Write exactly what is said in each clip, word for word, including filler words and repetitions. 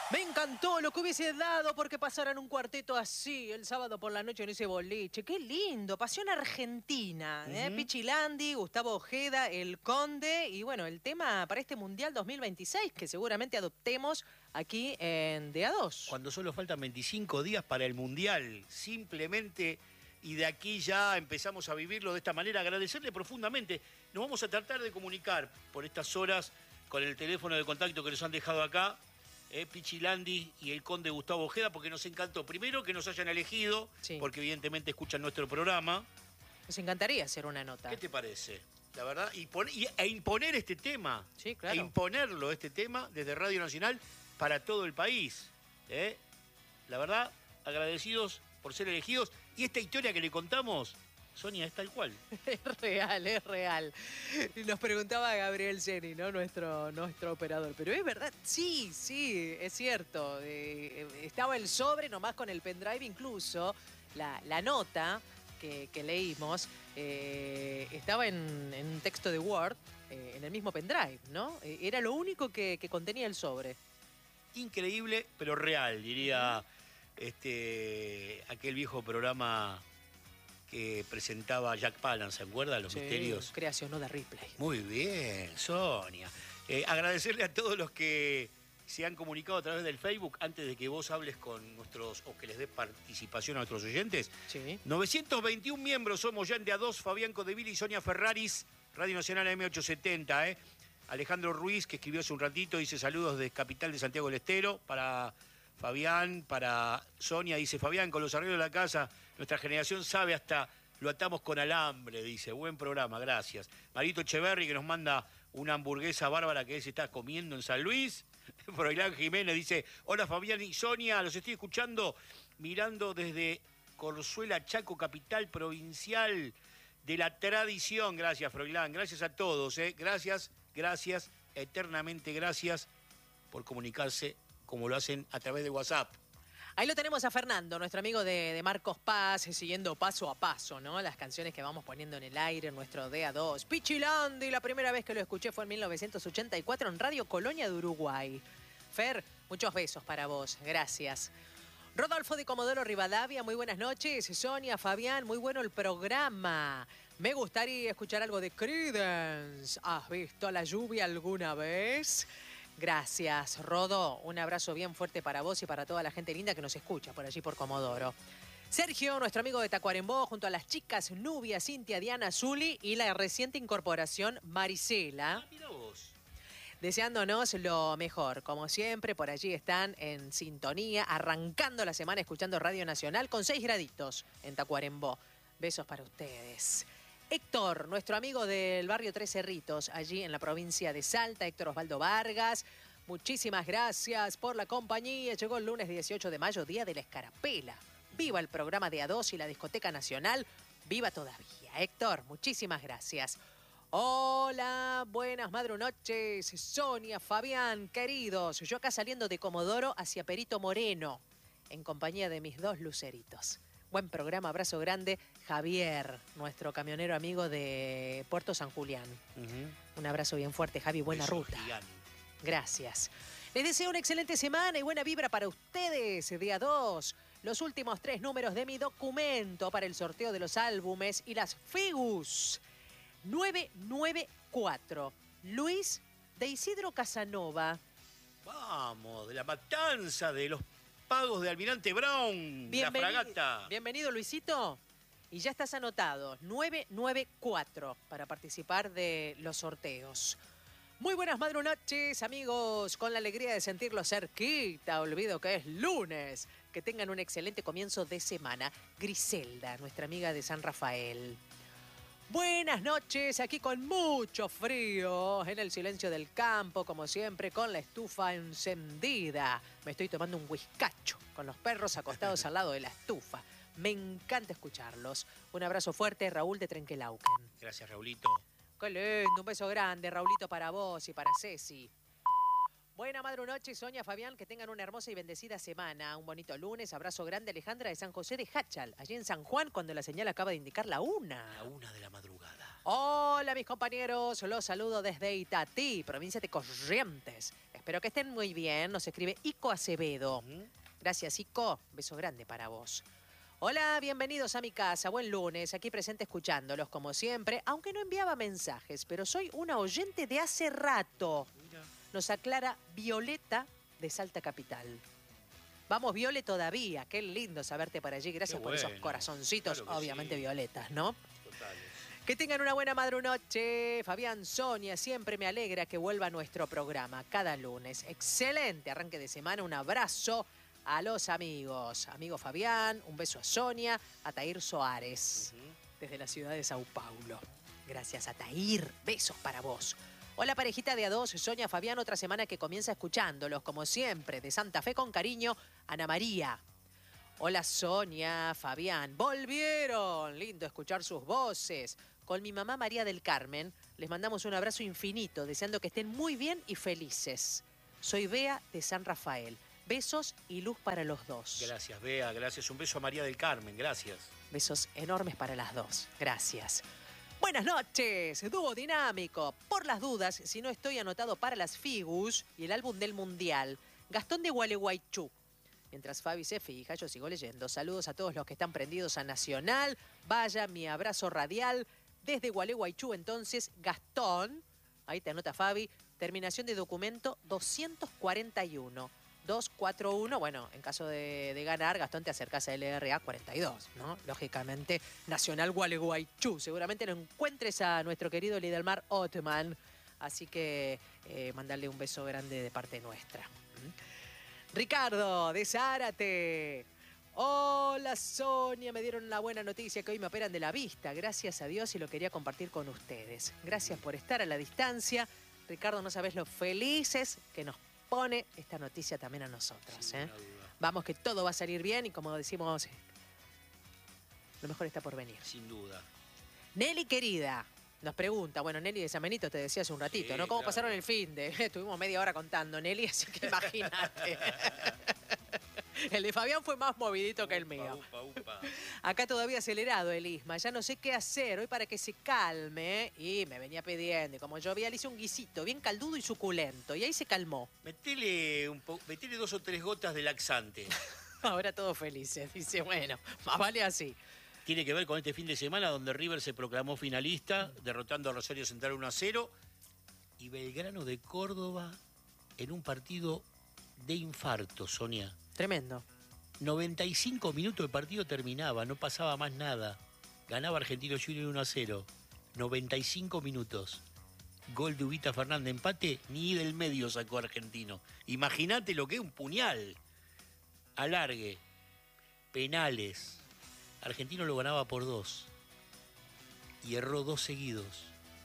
Me encantó lo que hubiese dado porque pasaran un cuarteto así el sábado por la noche en ese boliche. ¡Qué lindo! Pasión Argentina. ¿eh? Ujú. Pichi Landi, Gustavo Ojeda, El Conde y bueno, el tema para este Mundial dos mil veintiséis que seguramente adoptemos aquí en D A dos. Cuando solo faltan veinticinco días para el Mundial, simplemente, y de aquí ya empezamos a vivirlo de esta manera, agradecerle profundamente. Nos vamos a tratar de comunicar por estas horas con el teléfono de contacto que nos han dejado acá, eh, Pichi Landi y el Conde Gustavo Ojeda, porque nos encantó. Primero, que nos hayan elegido, Sí. porque evidentemente escuchan nuestro programa. Nos encantaría hacer una nota. ¿Qué te parece? La verdad, y, pon- y- e imponer este tema. Sí, claro. E imponerlo, este tema, desde Radio Nacional para todo el país. ¿eh? La verdad, agradecidos por ser elegidos. Y esta historia que le contamos, Sonia, es tal cual. Es real, es real. Y nos preguntaba Gabriel Seni, ¿no? Nuestro, nuestro operador. Pero es verdad, sí, sí, es cierto. Eh, estaba el sobre nomás con el pendrive, incluso la, la nota que, que leímos eh, estaba en, en un texto de Word, eh, en el mismo pendrive, ¿no? Eh, era lo único que, que contenía el sobre. Increíble, pero real, diría este aquel viejo programa que presentaba Jack Palance, ¿se acuerda? Los Sí, misterios. creación no de Ripley. Muy bien, Sonia. Eh, agradecerle a todos los que se han comunicado a través del Facebook antes de que vos hables con nuestros, o que les des participación a nuestros oyentes. Sí. novecientos veintiún miembros somos ya en D A dos, Fabián Codeville y Sonia Ferraris, Radio Nacional M ochocientos setenta, ¿eh? Alejandro Ruiz, que escribió hace un ratito, dice saludos de Capital de Santiago del Estero, para Fabián, para Sonia, dice Fabián, con los arreglos de la casa, nuestra generación sabe hasta lo atamos con alambre, dice, buen programa, gracias. Marito Echeverri, que nos manda una hamburguesa bárbara que él se está comiendo en San Luis. Froilán Jiménez dice, hola Fabián y Sonia, los estoy escuchando, mirando desde Corzuela, Chaco, capital provincial de la tradición. Gracias, Froilán, gracias a todos, ¿eh? Gracias, gracias, eternamente gracias por comunicarse como lo hacen a través de WhatsApp. Ahí lo tenemos a Fernando, nuestro amigo de, de Marcos Paz, siguiendo paso a paso, ¿no? Las canciones que vamos poniendo en el aire en nuestro D A dos. Pichi Landi, la primera vez que lo escuché fue en mil novecientos ochenta y cuatro en Radio Colonia de Uruguay. Fer, muchos besos para vos, gracias. Rodolfo de Comodoro Rivadavia, muy buenas noches. Sonia, Fabián, muy bueno el programa. Me gustaría escuchar algo de Creedence. ¿Has visto la lluvia alguna vez? Gracias, Rodo. Un abrazo bien fuerte para vos y para toda la gente linda que nos escucha por allí por Comodoro. Sergio, nuestro amigo de Tacuarembó, junto a las chicas Nubia, Cintia, Diana, Zuli y la reciente incorporación Marisela. Ah, mira vos. Deseándonos lo mejor. Como siempre, por allí están en sintonía, arrancando la semana escuchando Radio Nacional con seis graditos en Tacuarembó. Besos para ustedes. Héctor, nuestro amigo del barrio Tres Cerritos, allí en la provincia de Salta, Héctor Osvaldo Vargas. Muchísimas gracias por la compañía. Llegó el lunes dieciocho de mayo, día de la Escarapela. Viva el programa de A dos y la Discoteca Nacional. Viva todavía. Héctor, muchísimas gracias. Hola, buenas madrunoches, Sonia, Fabián, queridos. Yo acá saliendo de Comodoro hacia Perito Moreno, en compañía de mis dos luceritos. Buen programa, abrazo grande. Javier, nuestro camionero amigo de Puerto San Julián. Uh-huh. Un abrazo bien fuerte, Javi, buena Beso ruta. gigante. Gracias. Les deseo una excelente semana y buena vibra para ustedes. Día dos, los últimos tres números de mi documento para el sorteo de los álbumes y las figus. nueve nueve cuatro. Luis de Isidro Casanova. Vamos, de la matanza de los pagos de Almirante Brown, la fragata. Bienvenido, Luisito. Y ya estás anotado, nueve nueve cuatro, para participar de los sorteos. Muy buenas madrunoches, amigos, con la alegría de sentirlos cerquita. Olvido que es lunes. Que tengan un excelente comienzo de semana. Griselda, nuestra amiga de San Rafael. Buenas noches, aquí con mucho frío, en el silencio del campo, como siempre, con la estufa encendida. Me estoy tomando un whiskacho, con los perros acostados al lado de la estufa. Me encanta escucharlos. Un abrazo fuerte, Raúl de Trenquelauquen. Gracias, Raulito. Qué lindo, un beso grande, Raulito, para vos y para Ceci. Buena madrunoche, Sonia, Fabián, que tengan una hermosa y bendecida semana. Un bonito lunes, abrazo grande, Alejandra de San José de Hachal, allí en San Juan, cuando la señal acaba de indicar la una. La una de la madrugada. Hola, mis compañeros, los saludo desde Itatí, provincia de Corrientes. Espero que estén muy bien. Nos escribe Ico Acevedo. Ujú. Gracias, Ico. Beso grande para vos. Hola, bienvenidos a mi casa. Buen lunes. Aquí presente escuchándolos como siempre. Aunque no enviaba mensajes, pero soy una oyente de hace rato. Mira. Nos aclara Violeta de Salta Capital. Vamos, Viole, todavía. Qué lindo saberte por allí. Gracias Qué por esos bueno. corazoncitos, Claro que obviamente sí. violetas, ¿no? Totales. Que tengan una buena madrunoche. Fabián, Sonia, siempre me alegra que vuelva nuestro programa cada lunes. Excelente arranque de semana. Un abrazo a los amigos. Amigo Fabián, un beso a Sonia, a Tair Soares, Ujú. desde la ciudad de Sao Paulo. Gracias a Tair. Besos para vos. Hola, parejita de a dos, Sonia, Fabián, otra semana que comienza escuchándolos, como siempre, de Santa Fe con cariño, Ana María. Hola, Sonia, Fabián, volvieron. Lindo escuchar sus voces. Con mi mamá María del Carmen, les mandamos un abrazo infinito, deseando que estén muy bien y felices. Soy Bea de San Rafael. Besos y luz para los dos. Gracias, Bea, gracias. Un beso a María del Carmen, gracias. Besos enormes para las dos. Gracias. Buenas noches, dúo dinámico. Por las dudas, si no estoy anotado para las Figus y el álbum del Mundial, Gastón de Gualeguaychú. Mientras Fabi se fija, yo sigo leyendo. Saludos a todos los que están prendidos a Nacional. Vaya mi abrazo radial desde Gualeguaychú. Entonces, Gastón, ahí te anota Fabi, terminación de documento doscientos cuarenta y uno. doscientos cuarenta y uno, bueno, en caso de, de ganar, Gastón, te acercas a L R A cuarenta y dos, ¿no? Lógicamente, Nacional Gualeguaychú. Seguramente lo encuentres a nuestro querido Lidelmar Ottman. Así que eh, mandarle un beso grande de parte nuestra. ¿Mm? Ricardo, de Zárate. Hola, Sonia. Me dieron la buena noticia que hoy me operan de la vista. Gracias a Dios y lo quería compartir con ustedes. Gracias por estar a la distancia. Ricardo, no sabés lo felices que nos pone esta noticia también a nosotros. Sin ¿eh? ninguna duda. Vamos, que todo va a salir bien y como decimos, lo mejor está por venir. Sin duda. Nelly, querida, nos pregunta, bueno, Nelly de San Benito te decía hace un ratito, Sí, ¿no? ¿Cómo claro. pasaron el fin de? Estuvimos media hora contando, Nelly, así que imagínate. El de Fabián fue más movidito que el mío. Upa, upa, upa. Acá todavía acelerado el Isma, ya no sé qué hacer hoy para que se calme. Y me venía pidiendo, y como yo había, le hice un guisito bien caldudo y suculento. Y ahí se calmó. Metele, un po- metele dos o tres gotas de laxante. Ahora todos felices. Dice, bueno, más vale así. Tiene que ver con este fin de semana donde River se proclamó finalista, derrotando a Rosario Central uno a cero. Y Belgrano de Córdoba en un partido de infarto, Sonia. Tremendo. noventa y cinco minutos de partido terminaba, no pasaba más nada. Ganaba Argentino Junior uno a cero. noventa y cinco minutos. Gol de Ubita Fernández, empate, ni del medio sacó Argentino. Imagínate lo que es un puñal. Alargue, penales. Argentino lo ganaba por dos. Y erró dos seguidos.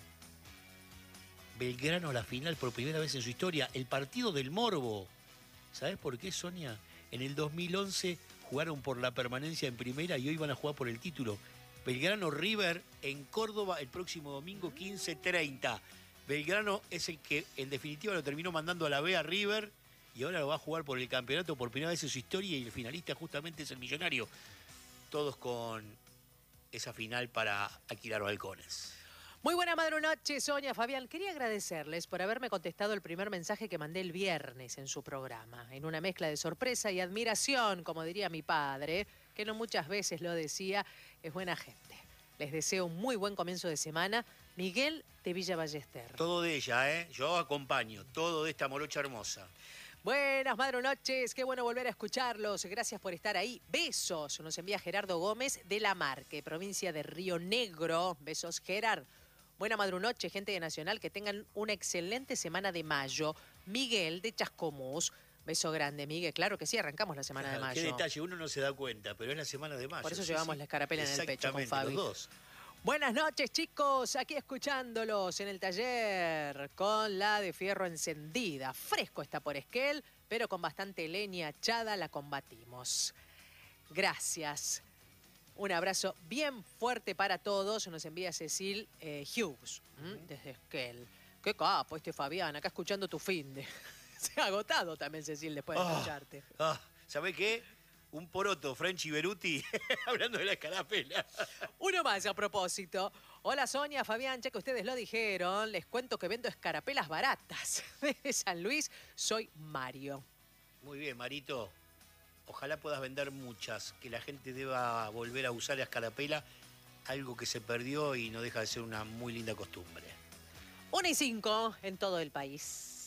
Belgrano a la final por primera vez en su historia. El partido del morbo. ¿Sabes por qué, Sonia? En el dos mil once jugaron por la permanencia en primera y hoy van a jugar por el título. Belgrano River en Córdoba el próximo domingo quince treinta. Belgrano es el que en definitiva lo terminó mandando a la B a River y ahora lo va a jugar por el campeonato por primera vez en su historia y el finalista justamente es el Millonario. Todos con esa final para alquilar balcones. Muy buena madrunoche, Sonia, Fabián. Quería agradecerles por haberme contestado el primer mensaje que mandé el viernes en su programa. En una mezcla de sorpresa y admiración, como diría mi padre, que no muchas veces lo decía, es buena gente. Les deseo un muy buen comienzo de semana. Miguel de Villa Ballester. Todo de ella, ¿eh? Yo acompaño, todo de esta morocha hermosa. Buenas madrunoches, qué bueno volver a escucharlos. Gracias por estar ahí. Besos, nos envía Gerardo Gómez de La Marque, provincia de Río Negro. Besos, Gerard. Buena madrunoche, gente de Nacional, que tengan una excelente semana de mayo. Miguel de Chascomús. Beso grande, Miguel. Claro que sí, arrancamos la semana de mayo. Qué detalle, uno no se da cuenta, pero es la semana de mayo. Por eso sí, llevamos sí. la escarapela en el pecho con Exactamente, Fabi. los dos. Buenas noches, chicos. Aquí escuchándolos en el taller con la de fierro encendida. Fresco está por Esquel, pero con bastante leña echada la combatimos. Gracias. Un abrazo bien fuerte para todos. Nos envía Cecil eh, Hughes, ¿m? Desde Esquel. Qué capo este Fabián, acá escuchando tu fin de... Se ha agotado también, Cecil, después de Ah, escucharte. Ah, ¿sabés qué? Un poroto, Frenchy Beruti, hablando de la escarapela. Uno más a propósito. Hola Sonia, Fabián, ya que ustedes lo dijeron, les cuento que vendo escarapelas baratas. De San Luis, soy Mario. Muy bien, Marito. Ojalá puedas vender muchas, que la gente deba volver a usar la escarapela, algo que se perdió y no deja de ser una muy linda costumbre. Una y cinco en todo el país.